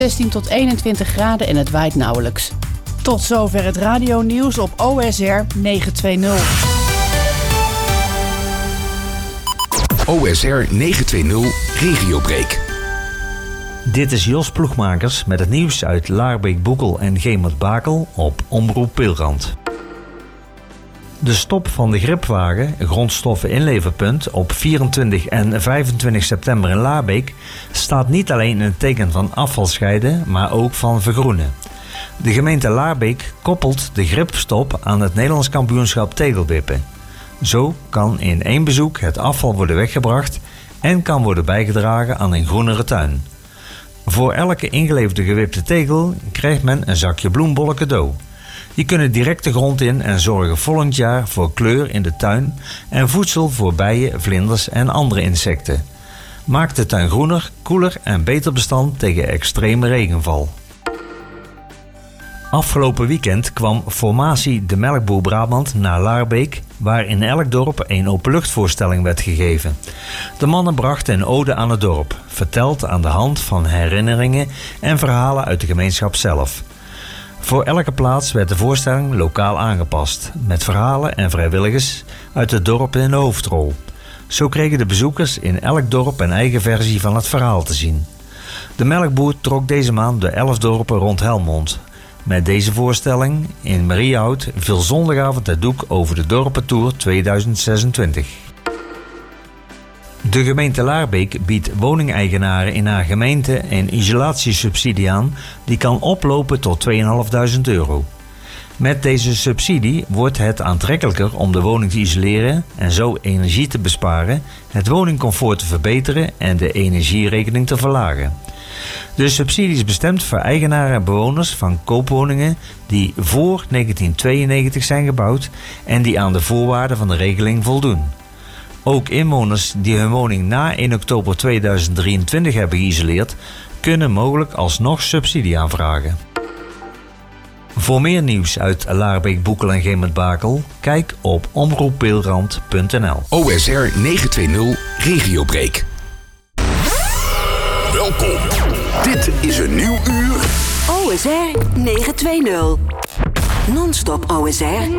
16 tot 21 graden en het waait nauwelijks. Tot zover het radionieuws op OSR 920. OSR 920 Regiobreak. Dit is Jos Ploegmakers met het nieuws uit Laarbeek-Boekel en Gemert-Bakel op Omroep Pilrand. De stop van de gripwagen, grondstoffeninleverpunt, op 24 en 25 september in Laarbeek staat niet alleen in het teken van afvalscheiden, maar ook van vergroenen. De gemeente Laarbeek koppelt de gripstop aan het Nederlands kampioenschap tegelwippen. Zo kan in één bezoek het afval worden weggebracht en kan worden bijgedragen aan een groenere tuin. Voor elke ingeleverde gewipte tegel krijgt men een zakje bloembollen cadeau. Die kunnen direct de grond in en zorgen volgend jaar voor kleur in de tuin en voedsel voor bijen, vlinders en andere insecten. Maakt de tuin groener, koeler en beter bestand tegen extreme regenval. Afgelopen weekend kwam formatie De Melkboer Brabant naar Laarbeek, waar in elk dorp een openluchtvoorstelling werd gegeven. De mannen brachten een ode aan het dorp, verteld aan de hand van herinneringen en verhalen uit de gemeenschap zelf. Voor elke plaats werd de voorstelling lokaal aangepast, met verhalen en vrijwilligers uit het dorp in de hoofdrol. Zo kregen de bezoekers in elk dorp een eigen versie van het verhaal te zien. De Melkboer trok deze maand de 11 dorpen rond Helmond. Met deze voorstelling in Mariehout viel zondagavond het doek over de Dorpentour 2026. De gemeente Laarbeek biedt woningeigenaren in haar gemeente een isolatiesubsidie aan die kan oplopen tot €2.500. Met deze subsidie wordt het aantrekkelijker om de woning te isoleren en zo energie te besparen, het woningcomfort te verbeteren en de energierekening te verlagen. De subsidie is bestemd voor eigenaren en bewoners van koopwoningen die voor 1992 zijn gebouwd en die aan de voorwaarden van de regeling voldoen. Ook inwoners die hun woning na 1 oktober 2023 hebben geïsoleerd, kunnen mogelijk alsnog subsidie aanvragen. Voor meer nieuws uit Laarbeek, Boekel en Gemert-Bakel, kijk op omroeppeelrand.nl. OSR 920 Regiobreak. Welkom. Dit is een nieuw uur. OSR 920. Non-stop OSR